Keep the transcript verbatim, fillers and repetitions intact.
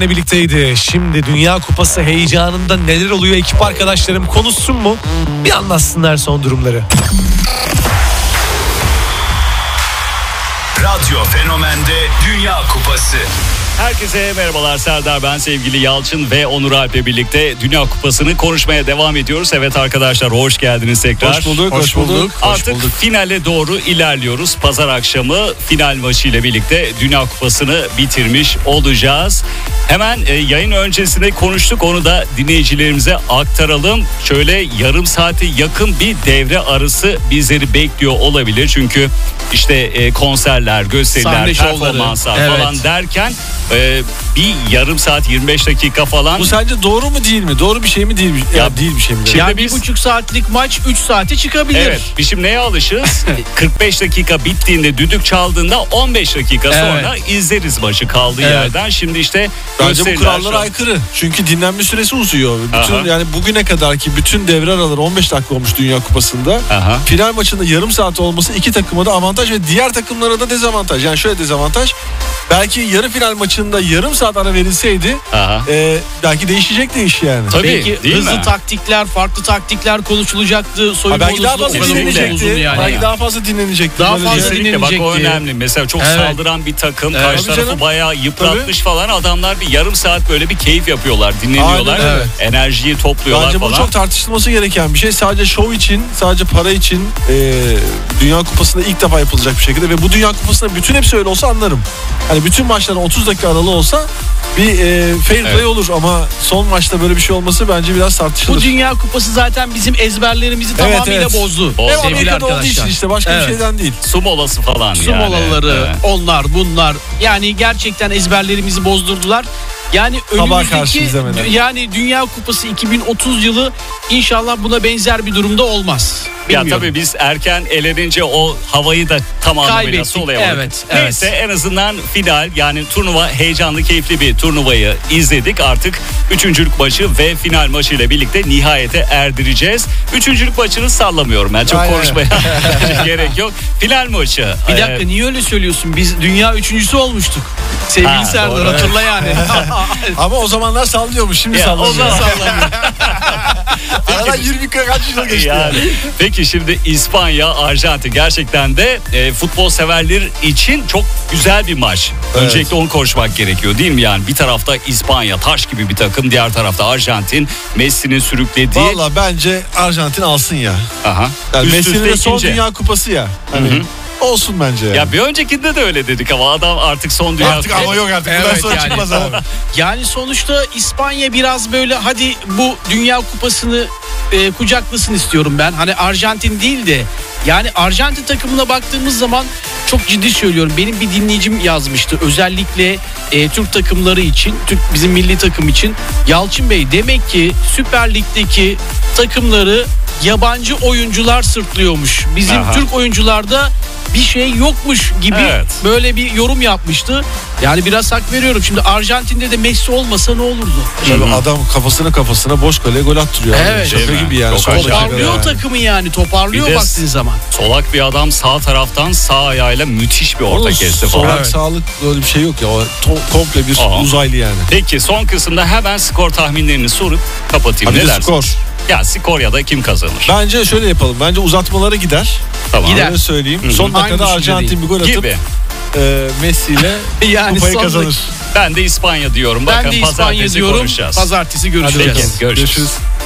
birlikteydi. Şimdi Dünya Kupası heyecanında neler oluyor ekip arkadaşlarım konuşsun mu? Bir anlatsınlar son durumları. Radyo Fenomen'de Dünya Kupası. Herkese merhabalar, Serdar ben, sevgili Yalçın ve Onur Alp'le birlikte Dünya Kupası'nı konuşmaya devam ediyoruz. Evet arkadaşlar, hoş geldiniz tekrar. Hoş bulduk, hoş, hoş bulduk. bulduk. Artık hoş bulduk. finale doğru ilerliyoruz. Pazar akşamı final maçıyla birlikte Dünya Kupası'nı bitirmiş olacağız. Hemen e, yayın öncesinde konuştuk, onu da dinleyicilerimize aktaralım. Şöyle yarım saate yakın bir devre arası bizleri bekliyor olabilir. Çünkü işte e, konserler, gösteriler, sahne performanslar şovları. falan Evet. derken e, bir yarım saat yirmi beş dakika falan. Bu sence doğru mu değil mi? Doğru bir şey mi değil mi? Ya, ya değil bir şey mi? Şimdi yani biz... bir buçuk saatlik maç üç saate çıkabilir. Evet. Biz şimdi neye alışırız? kırk beş dakika bittiğinde, düdük çaldığında on beş dakika sonra evet. izleriz maçı kaldığı evet. yerden. Şimdi işte bence bu kurallara aykırı. Çünkü dinlenme süresi uzuyor. Bütün Aha. yani bugüne kadarki bütün devre araları on beş dakika olmuş Dünya Kupası'nda. Aha. Final maçında yarım saat olması iki takıma da avantaj ve diğer takımlara da dezavantaj. Yani şöyle dezavantaj. Belki yarı final maçında yarım saat ara verilseydi e, belki değişecekti iş yani. Tabii, belki hızlı mi? taktikler, farklı taktikler konuşulacaktı. Soyunma belki daha fazla dinlenecekti. Yani. Belki yani. daha fazla dinlenecekti. Daha Böyle fazla dinlenecekti. Bak o önemli. Mesela çok evet. saldıran bir takım evet. karşı tarafı bayağı yıpratmış Tabii. falan. Adamlar bir yarım saat böyle bir keyif yapıyorlar, dinleniyorlar. Aynen, evet. Enerjiyi topluyorlar Bence falan. Bence bu çok tartışılması gereken bir şey. Sadece şov için, sadece para için e, Dünya Kupası'nda ilk defa yapılacak bir şekilde ve bu Dünya Kupası'nda bütün hepsi öyle olsa anlarım. Hani bütün maçların otuz dakika aralığı olsa bir e, fair play evet. olur ama son maçta böyle bir şey olması bence biraz tartışılır. Bu Dünya Kupası zaten bizim ezberlerimizi evet, tamamıyla evet. bozdu. Hem Amerika'da olduğu için işte başka evet. bir şeyden değil. Su molası falan Su yani. molaları, evet. onlar bunlar yani gerçekten ezberlerimizi bozdurdular. Yani önümüzdeki yani Dünya Kupası iki bin otuz yılı inşallah buna benzer bir durumda olmaz. Bilmiyorum. Ya tabii biz erken elenince o havayı da tam anlamıyla solayamadık. Evet, Neyse evet. en azından final yani turnuva heyecanlı, keyifli bir turnuvayı izledik. Artık üçüncülük maçı ve final maçıyla birlikte nihayete erdireceğiz. Üçüncülük maçını sallamıyorum ben. Çok Aynen. konuşmaya gerek yok. Final maçı. Bir dakika ee, niye öyle söylüyorsun? Biz dünya üçüncüsü olmuştuk. Sevgili ha, Serdar doğru. hatırla yani. Ama o zamanlar sallıyormuş, şimdi ya, sallamıyor. O zaman sallamıyor. Aradan yirmi kaç yıl geçti yani. yani. Peki şimdi İspanya, Arjantin gerçekten de e, futbol severler için çok güzel bir maç. Evet. Öncelikle onu konuşmak gerekiyor değil mi yani? Bir tarafta İspanya taş gibi bir takım, diğer tarafta Arjantin, Messi'nin sürüklediği. Valla bence Arjantin alsın ya. Aha. Yani Messi'nin de son Dünya Kupası ya. Hani Hı-hı. olsun bence yani. Ya bir öncekinde de öyle dedik ama adam artık son Dünya Artık ama yok artık. Evet, bundan sonra yani, çıkmaz abi. Yani sonuçta İspanya biraz böyle hadi bu Dünya Kupası'nı e, kucaklasın istiyorum ben. Hani Arjantin değil de yani Arjantin takımına baktığımız zaman çok ciddi söylüyorum. Benim bir dinleyicim yazmıştı. Özellikle e, Türk takımları için, Türk bizim milli takım için. Yalçın Bey demek ki Süper Lig'deki takımları yabancı oyuncular sırtlıyormuş. Bizim Aha. Türk oyuncularda bir şey yokmuş gibi evet. böyle bir yorum yapmıştı. Yani biraz hak veriyorum. Şimdi Arjantin'de de Messi olmasa ne olurdu? Tabii adam kafasına kafasına boş kaleye gol attırıyor. Evet. Şaka gibi yani. Toparlıyor yani. takımı yani. Toparlıyor baktığın zaman. Solak bir adam sağ taraftan sağ ayağıyla müthiş bir orta kesti falan. Solak evet. sağlık böyle bir şey yok ya. O to- komple bir Aha. uzaylı yani. Peki son kısımda hemen skor tahminlerini sorup kapatayım. Hadi ne skor. Ya skor ya da kim kazanır? Bence şöyle yapalım. Bence uzatmalara gider. Tamam. Gider. Öyle söyleyeyim. Hı-hı. Son dakikada Arjantin bir gol atıp gibi. E, Messi ile yani kupayı kazanır. Dakika. Ben de İspanya diyorum. Ben Bakın de İspanya diyorum. Pazartesi görüşeceğiz. Peki, görüşürüz. görüşürüz.